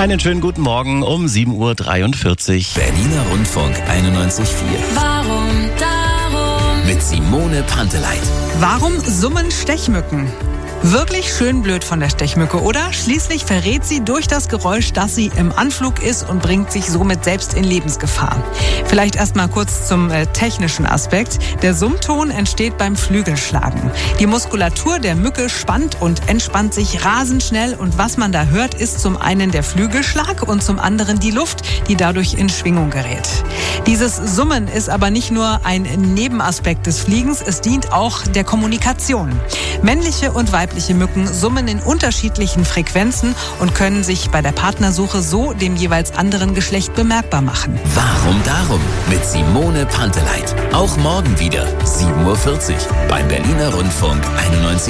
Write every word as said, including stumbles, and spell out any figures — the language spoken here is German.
Einen schönen guten Morgen um sieben Uhr dreiundvierzig. Berliner Rundfunk einundneunzig Komma vier. Warum, darum. Mit Simone Panteleit. Warum summen Stechmücken? Wirklich schön blöd von der Stechmücke, oder? Schließlich verrät sie durch das Geräusch, dass sie im Anflug ist und bringt sich somit selbst in Lebensgefahr. Vielleicht erst mal kurz zum äh, technischen Aspekt. Der Summton entsteht beim Flügelschlagen. Die Muskulatur der Mücke spannt und entspannt sich rasend schnell und was man da hört, ist zum einen der Flügelschlag und zum anderen die Luft, die dadurch in Schwingung gerät. Dieses Summen ist aber nicht nur ein Nebenaspekt des Fliegens, es dient auch der Kommunikation. Männliche und weibliche Mücken summen in unterschiedlichen Frequenzen und können sich bei der Partnersuche so dem jeweils anderen Geschlecht bemerkbar machen. Warum darum? Mit Simone Panteleit. Auch morgen wieder sieben Uhr vierzig beim Berliner Rundfunk einundneunzig Komma vier.